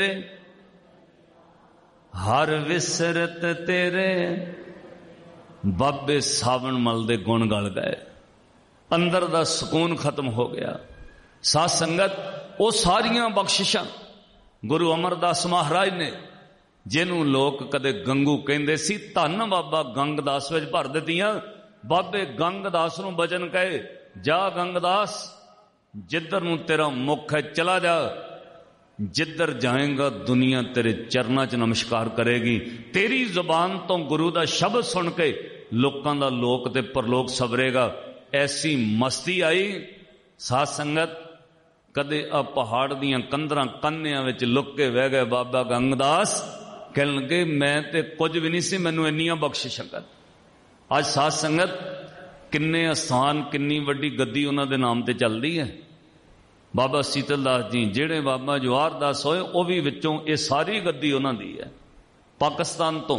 हर विसरत तेरे बाबे सावन मल दे गुण गल गए, अंदर दा सुकून खत्म हो गया। साध संगत वो सारियां बख्शिशां गुरु अमरदास महाराज ने, जिन्हों लोग कदे गंगू कहंदे सी, धन बाबा गंगदास विच भर दित्तियां। बाबे गंगदास नूं बचन कहे, जा गंगदास जिधर नूं तेरा मुख है चला जा, जिधर जाएगा दुनिया तेरे चरणों च नमस्कार करेगी। तेरी जुबान तो गुरु का शब्द सुन के लोगों का लोक ते परलोक सवरेगा। ऐसी मस्ती आई। साध संगत कदे आ पहाड़ दियां कंधरां कन्नियां विच लुक के बह गए बाबा गंगदास, कहण लगे मैं ते कुछ भी नहीं सी, मैनूं इन्नियां बख्शिशां कर। अज साध संगत किन्ने आसान किन्नी वड्डी गद्दी उन्हां दे नाम ते चलदी है। बाबा शीतल दास जी जेड़े बाबा जवाहर दास होए, वह भी विचों ये सारी गद्दी उन्हां दी है। पाकिस्तान तो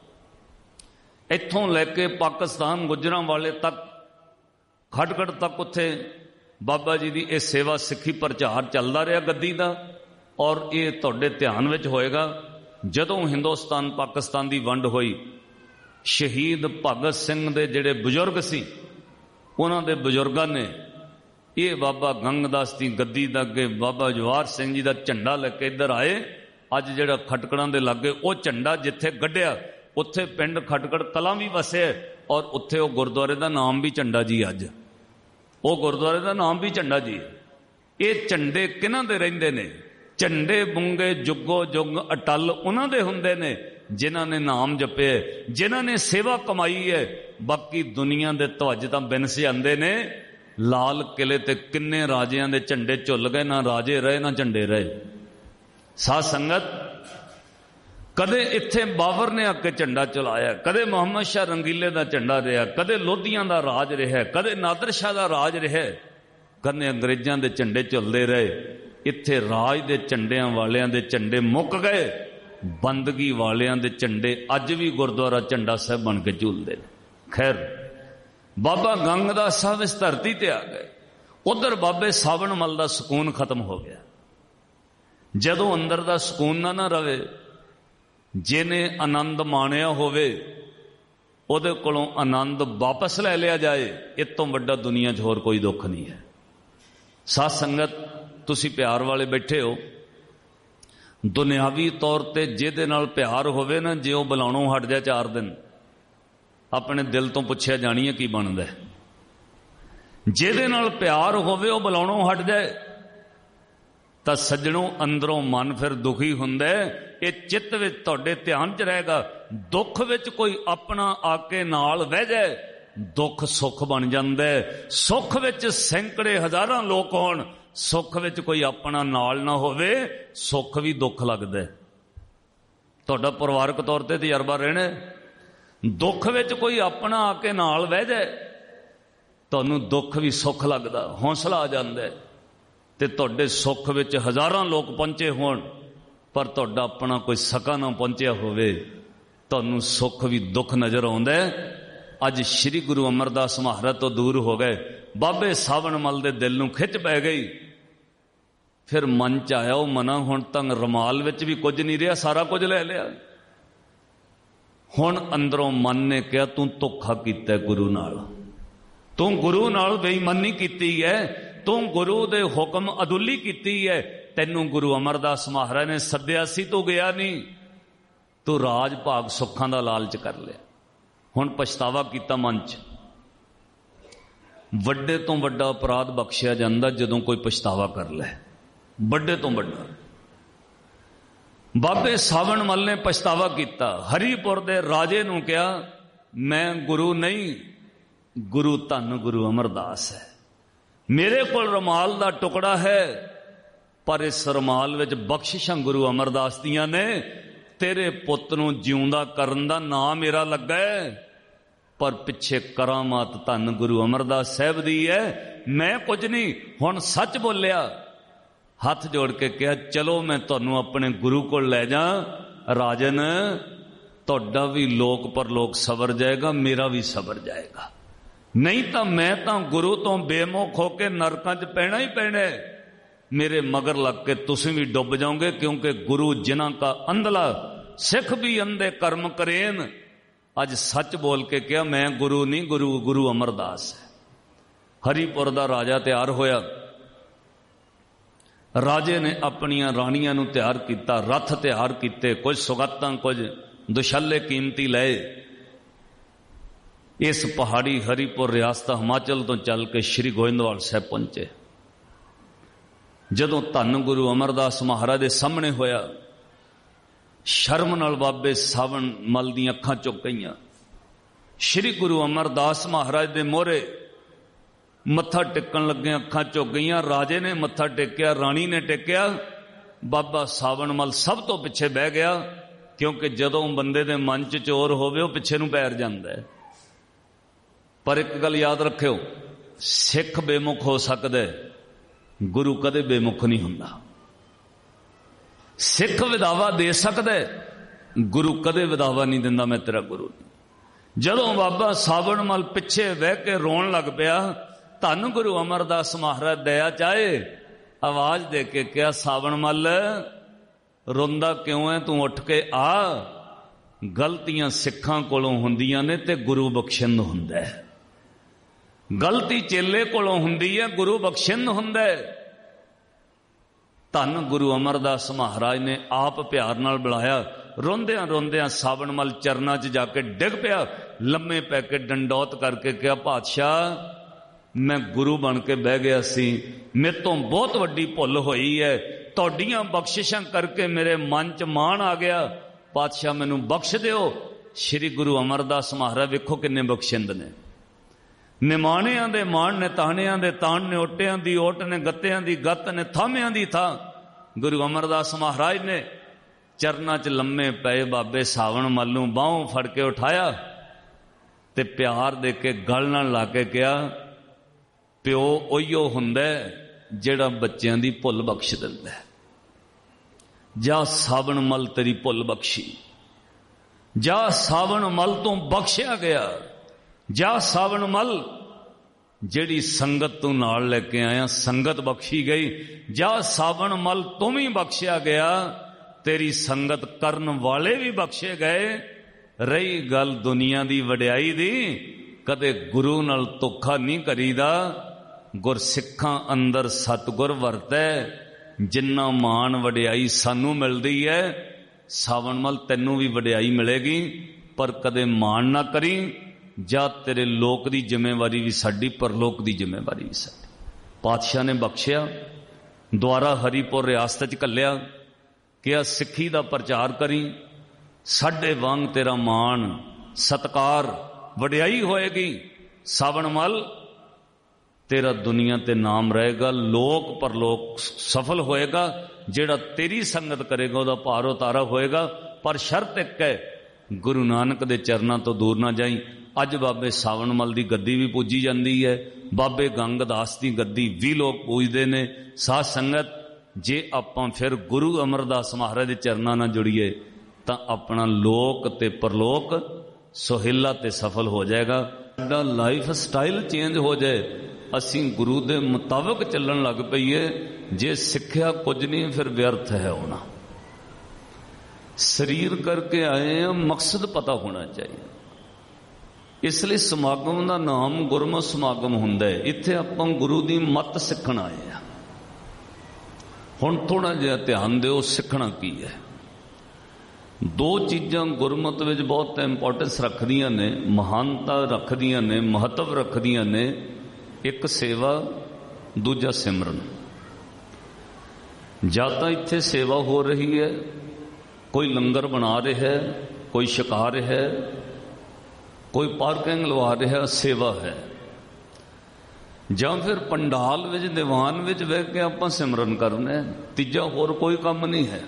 इत्थों लैके पाकिस्तान गुजरांवाले तक, खटगढ़ तक उत्थे बाबा जी की यह सेवा सिक्खी प्रचार चलता रहा गद्दी का। और ये तुहाडे ध्यान विच होएगा, जदों हिंदुस्तान पाकिस्तान की वंड हुई, शहीद भगत सिंह दे जिहड़े बुजुर्ग सी, उन्हां दे बुजुर्गां ने ये बाबा गंगदास की गद्दी दा अगे बाबा जवाहर सिंह जी का झंडा लेके इधर आए। अज जिहड़ा खटकड़ां दे लागे वो झंडा जिथे गड्ढिया, उत्थे पिंड खटकड़ कलां भी वसे, और उत्थे वो गुरुद्वारे का नाम भी झंडा जी। अज वो गुरुद्वारे का नाम भी झंडा जी। ये झंडे किन्हां दे रहिंदे ने? झंडे बुंगे जुगो जुग अटल उन्हां दे हुंदे ने जिन्हां ने नाम जपे, जिन्हां ने सेवा कमाई है। बाकी दुनिया दे ध्वज तां बिन सजांदे ने। लाल किले ते किन्ने राजियां दे झंडे झुल गए, ना राजे रहे ना झंडे रहे। साध संगत कदे इत्थे बाबर ने आके झंडा चलाया, कदे मोहम्मद शाह रंगीले का झंडा रहा, कदे लोधियां का राज रहा, कदे नादर शाह का राज रहा, कदे अंग्रेजां दे झंडे झुलते रहे। इत्थे राज दे झंडियां वालियां दे झंडे मुक गए, बंदगी वालियां दे झंडे अज भी गुरुद्वारा झंडा साहब बन के झूलते हैं। खैर बाबा गंगदास साहब इस धरती ते आ गए, उधर बाबे सावन मल का सुकून खत्म हो गया। जदों अंदर का सुकून ना रवे, जिने आनंद माणिया होवे उहदे कोलों आनंद वापस ले लिया जाए, इस तो वड्डा दुनिया च होर कोई दुख नहीं है। साध संगत तुसी प्यार वाले बैठे हो, दुनियावी तौर ते जिहदे नाल प्यार होवे ना, जे वो बुलाणों हट जाए 4 दिन, अपने दिल तो पुछया जानिए की बनदा है। जिहदे नाल प्यार होवे वो बुलाणों हट जाए तां सज्जणों अंदरों मन फिर दुखी हुंदा है। ये चित्त विच तुहाडे ध्यान च रहेगा। दुख विच कोई अपना आके नाल बह जाए, दुख सुख बन जांदा है। सुख विच सैकड़े हजारां लोग होण, सुख विच कोई अपना नाल ना होवे, सुख भी दुख लगदा है। तुहाडा परिवारक तौर ते तजर्बा रहना है। दुख विच कोई अपना आके नाल बह जाए, तुहानूं दुख भी सुख लगदा, हौसला आ जांदा है। ते तुहाडे सुख विच हजारां लोग पहुंचे होण, पर तुहाडा अपना कोई सका ना पहुंचिया होवे, तुहानूं सुख भी दुख नजर आउंदा है। अज श्री गुरु अमरदास महाराज तो दूर हो गए, बाबे सावन मल दे दिल नूं खिच पै गई। फिर मन च आया, वो मना हुण तां रमाल विच भी कुछ नहीं रहा, सारा कुछ ले लिया। हुण अंदरों मन ने कहा, तू धोखा कीता गुरु नाल, तू गुरु नाल बेईमानी कीती है, तू गुरु दे हुक्म अदुली कीती है। तैनू गुरु अमरदास महाराज ने सद्या सी, तू गया नहीं, तू राज भाग सुखां दा लालच कर लिया। हुण पछतावा कीता मन च। वड्डे तो वड्डा अपराध बख्शिया जांदा जदों कोई पछतावा कर ले, वड्डे तो वड्डा। बाबे सावन मल ने पछतावा किया। हरिपुर दे राजे नूं कहा, मैं गुरु नहीं, गुरु धन गुरु अमरदास है। मेरे को रमाल का टुकड़ा है, पर इस रमाल विच बख्शिशां गुरु अमरदास दियां ने। तेरे पुत नूं जिउंदा करन दा नाम मेरा लगा है, पर पिछे करामात धन गुरु अमरदास साहब दी है। मैं कुछ नहीं, हुण सच बोलिया। हाथ जोड़ के कहा, चलो मैं तुहानूं अपने गुरु को ले जा। राजन तुहाडा भी लोक परलोक सवर जाएगा, मेरा भी सवर जाएगा। नहीं तो मैं तो गुरु तो बेमुख होके नरकां च पैना ही पैना है। मेरे मगर लग के तुसीं भी डुब जाओगे, क्योंकि गुरु जिन्हां का अंधला सिख भी अंधे कर्म करेन। अज सच बोल के क्या, मैं गुरु नहीं, गुरु अमरदास है। हरिपुर दा राजा तैयार होया, राजे ने अपनियां राणियां नूं तैयार किया, रथ तैयार किते, कुछ सुगातां कुछ दुशल्ले कीमती लए। इस पहाड़ी हरिपुर रियासत हिमाचल तो चल के श्री गोविंदवाल साहब पहुंचे। जदों धन गुरु अमरदास महाराज के सामने होया, शर्म नाल बाबे सावण मल दी अखां चुक गईयां। श्री गुरु अमरदास महाराज दे मोहरे मत्था टेकन लगे अखां चुक गईयां। राजे ने मत्था टेकिया, राणी ने टेकिया, बाबा सावण मल सब तो पिछे बह गया, क्योंकि जदों बंदे दे मन च चोर होवे वो पिछे नूं पैर जांदा है। पर एक गल याद रखियो, सिख बेमुख हो सकदा है, गुरु कदे बेमुख नहीं हुंदा। सिख विदावा दे सकदा है, गुरु कदे विदावा नहीं दिंदा, मैं तेरा गुरु। जदों बाबा सावण मल पिछे बह के रोन लग पिया, धन गुरु अमरदास महाराज दया चाहे आवाज दे के क्या, सावण मल रोंदा क्यों है, तू उठ के आ। गलतियां सिखां कोलों हुंदियां ने ते गुरु बख्शिंद हुंदा है। गलती चेले कोलों हुंदी है, गुरु बख्शिंद हुंदा है। धन गुरु अमरदास महाराज ने आप प्यार नाल बुलाया। रोंदियां रोंदियां सावण मल चरना च जाके डिग पिया, लम्मे पै के डंडौत करके क्या, पातशाह मैं गुरु बन के बह गया सी, मेरे तो बहुत वड्डी भुल होई है, तुहाडीआं बख्शिशां करके मेरे मन च मान आ गया, पातशाह मैनू बख्श दिओ। श्री गुरु अमरदास महाराज वेखो किन्ने बख्शिंद ने। निमाणियां दे मान ने, ताणियां दे ताण ने, ओटियां दी ओट ने, गत्तियां दी गत्त ने, थामियां दी था। गुरु अमरदास महाराज ने चरना च लम्मे पए बाबे सावण मल नूं बाहों फड़ के उठाया ते प्यार दे के गल नाल ला के कहा, प्यो उहिओ हुंदा जिहड़ा बच्चों की भुल बख्श दिंदा है। जा सावण मल तेरी भुल बख्शी, जा सावण मल तो बख्शिया गया, जा सावण मल जिहड़ी संगत तू नाल लेके आया संगत बख्शी गई, जा सावण मल तुम ही बख्शिया गया, तेरी संगत करन वाले भी बख्शे गए। रही गल दुनिया की वड्याई दी, कदे गुरु नाल धोखा नहीं करीदा। गुरसिखां अंदर सतगुर वरतै, जिन्ना मान वड्याई सानू मिलदी है, सावण मल तैनू भी वड्याई मिलेगी। पर कदे मान ना करी, जा तेरे लोक की जिम्मेवारी भी साडी, परलोक की जिम्मेवारी भी साडी। पातशाह ने बख्शिया, द्वारा हरिपुर रियासत च घल्लिया, क्या सिक्खी का प्रचार करी, साडे वांग तेरा मान सत्कार वड्याई होएगी। सावण मल तेरा दुनिया ते नाम रहेगा, लोक परलोक सफल होएगा। जेड़ा तेरी संगत करेगा वह पार उतारा होएगा। पर शर्त एक है, गुरु नानक दे चरना तो दूर ना जाई। अज बाबे सावण मल की गद्दी भी पूजी जाती है, बाबे गंगदास की गद्दी भी लोग पूजते हैं। साध संगत जे आपां फिर गुरु अमरदास महाराज के चरना ना जुड़िए तो अपना लोक ते परलोक सुहेला ते सफल हो जाएगा। साडा लाइफ स्टाइल चेंज हो जाए, असी गुरु दे मुताबिक चलन लग पईए। जे सिक्ख्या कुछ नहीं फिर व्यर्थ है होना। शरीर करके आए हैं, मकसद पता होना चाहिए। इसलिए समागम का नाम गुरमत समागम हुंदा है। इत्थे आपां गुरु दी मत सीखण आए हैं। हुण थोड़ा जिहा ध्यान दिओ, सीखना की है। दो चीज़ां गुरमत विच बहुत इंपोर्टेंस रखदियां ने, महानता रखदियां ने, महत्व रखदियां ने। एक सेवा, दूजा सिमरन। ਜਾਂ ਤਾਂ ਇੱਥੇ सेवा हो रही है, कोई लंगर बना रहा है, कोई छका रहा है, कोई पार्किंग लवा रहा, सेवा है। ਜਾਂ फिर पंडाल विच दीवान विच बह के आप सिमरन करना है। तीजा होर कोई काम नहीं है।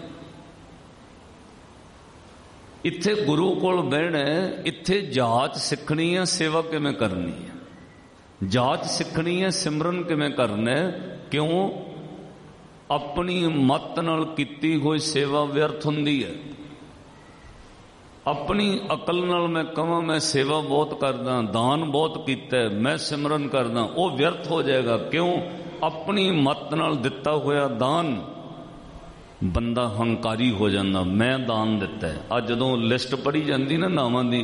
इत्थे गुरु कोल बहना है, इत्थे जाच सीखनी है, सेवा किवें करनी है, जाच सीखनी है, सिमरन किवें करना है। क्यों? अपनी मत नाल कीती हुई सेवा व्यर्थ हुंदी है। अपनी अकल नाल मैं कहां मैं सेवा बहुत करदा, दान बहुत कीता, मैं सिमरन करदा, वो व्यर्थ हो जाएगा। क्यों? अपनी मत नाल दिता होया दान बंदा हंकारी हो जाता, मैं दान दिता है। अज जदों लिस्ट पढ़ी जाती ना नावां दी,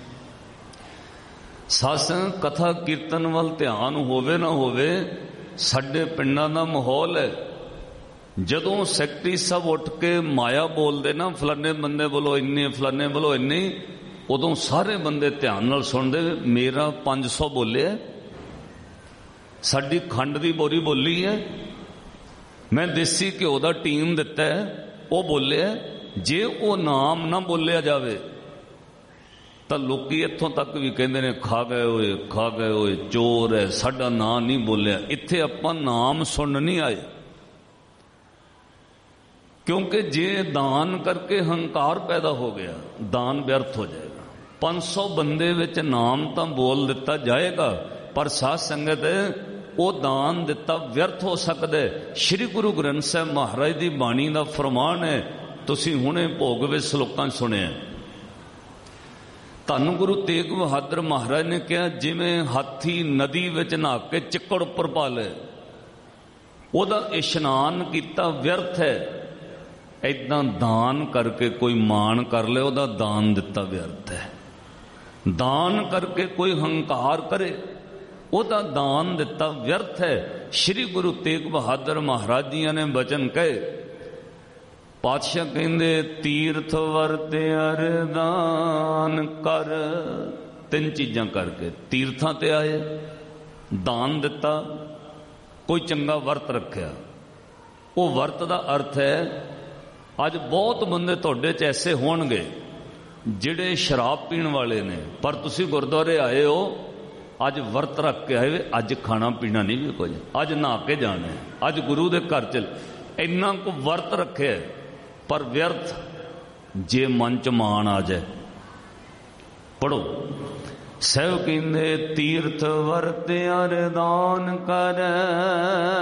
सत्संग कथा कीर्तन वाल ध्यान होवे ना होवे, साडे पिंडां दा माहौल है। जदों सैकटरी साहब उठ के माया बोलते ना, फलाने बंदे बोलो इन्ने, फलाने बोलो इन्ने, उदों सारे बंदे ध्यान नाल सुनते, मेरा 500 बोलिया, साडी खंड दी बोरी बोली है, मैं देसी घ्यो दा टीम दिता है, वो बोलिया। जे वो नाम ना बोलिया जावे तो लोकी इत्थों तक भी कहते ने खा गए होए, खा गए होए, चोर है, साडा नाम नहीं बोलिया। इत्थे आपां नाम सुन नहीं आए, क्योंकि जे दान करके हंकार पैदा हो गया, दान व्यर्थ हो जाएगा। 500 बंदे विच नाम तो बोल दिता जाएगा, पर साध संगत वो दान दिता व्यर्थ हो सकता है। श्री गुरु ग्रंथ साहब महाराज की बाणी का फरमान है, तुसीं हुणे भोग विच श्लोकां सुनिया। धन गुरु तेग बहादुर महाराज ने कहा, जिवें हाथी नदी विच नहा के चिक्कड़ उपर पा ले, ओदा इशनान किया व्यर्थ है। इदां दान करके कोई मान कर ले, ओदा दान दिता व्यर्थ है। दान करके कोई हंकार करे, ओदा दान दिता व्यर्थ है। श्री गुरु तेग बहादुर महाराज जी ने वचन कहे, पातशाह कहंदे तीर्थ वर्त अरदान कर, 3 चीज़ां करके तीर्थां ते आए, दान दिता, कोई चंगा वर्त रखिया। वो वर्त का अर्थ है, अज बहुत बंदे तुहाडे च ऐसे होणगे जिहड़े शराब पीण वाले ने, पर तुसीं गुरद्वारे आए हो, अज वर्त रख के आए, अज खाना पीना नहीं भी कुछ, अज नहा के जाना है, अज गुरु दे घर चल, इन्ना को वर्त रखे, पर व्यर्थ। जे मन च मान आ जाए, पढ़ो। सहब कहंदे तीर्थ वर्त अरदान कर,